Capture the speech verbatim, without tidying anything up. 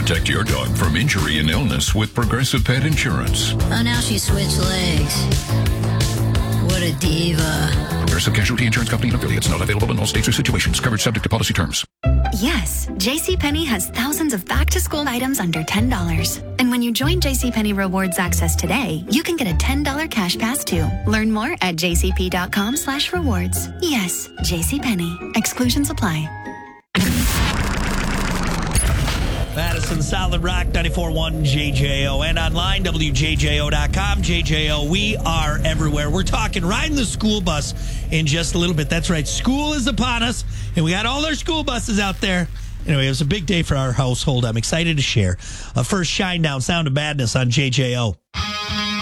Protect your dog from injury and illness with Progressive Pet Insurance. Oh, now she switched legs. What a diva. Progressive Casualty Insurance Company and affiliates. Not available in all states or situations. Coverage subject to policy terms. Yes, JCPenney has thousands of back-to-school items under ten dollars. And when you join JCPenney Rewards Access today, you can get a ten dollars cash pass too. Learn more at jcp.com slash rewards. Yes, JCPenney. Exclusions apply. Madison Solid Rock ninety-four point one J J O and online W J J O dot com. J J O, we are everywhere. We're talking riding the school bus in just a little bit. That's right. School is upon us, and we got all our school buses out there. Anyway, it was a big day for our household. I'm excited to share. Uh, first, Shinedown, Sound of Madness on J J O.